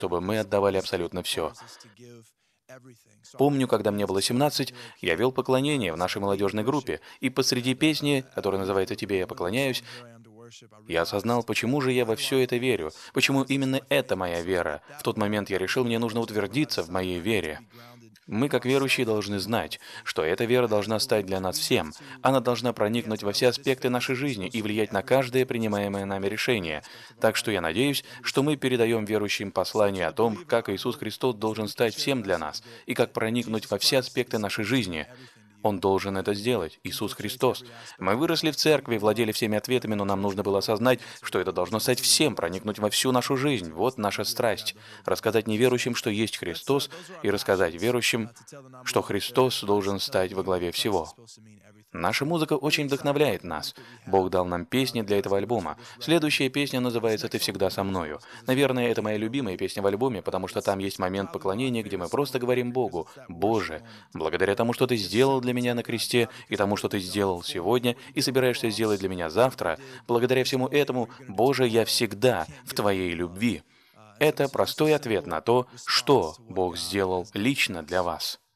чтобы мы отдавали абсолютно все. Помню, когда мне было 17, я вел поклонение в нашей молодежной группе, и посреди песни, которая называется «Тебе я поклоняюсь», я осознал, почему же я во все это верю, почему именно это моя вера. В тот момент я решил, мне нужно утвердиться в моей вере. Мы, как верующие, должны знать, что эта вера должна стать для нас всем. Она должна проникнуть во все аспекты нашей жизни и влиять на каждое принимаемое нами решение. Так что я надеюсь, что мы передаем верующим послание о том, как Иисус Христос должен стать всем для нас и как проникнуть во все аспекты нашей жизни. Он должен это сделать, Иисус Христос. Мы выросли в церкви, владели всеми ответами, но нам нужно было осознать, что это должно стать всем, проникнуть во всю нашу жизнь. Вот наша страсть. Рассказать неверующим, что есть Христос, и рассказать верующим, что Христос должен стать во главе всего. Наша музыка очень вдохновляет нас. Бог дал нам песни для этого альбома. Следующая песня называется «Ты всегда со мною». Наверное, это моя любимая песня в альбоме, потому что там есть момент поклонения, где мы просто говорим Богу: «Боже, благодаря тому, что Ты сделал для меня на кресте, и тому, что Ты сделал сегодня, и собираешься сделать для меня завтра, благодаря всему этому, Боже, я всегда в Твоей любви». Это простой ответ на то, что Бог сделал лично для вас.